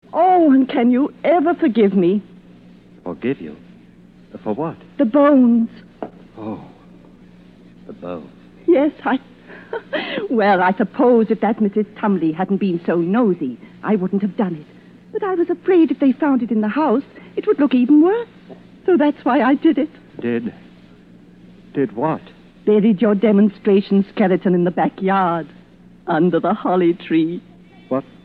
Oh, and can you ever forgive me? Forgive you? For what? The bones. Oh, the bones. Yes, Well, I suppose if that Mrs. Tumley hadn't been so nosy, I wouldn't have done it. But I was afraid if they found it in the house, it would look even worse. So that's why I did it. Did what? Buried your demonstration skeleton in the backyard, under the holly tree. What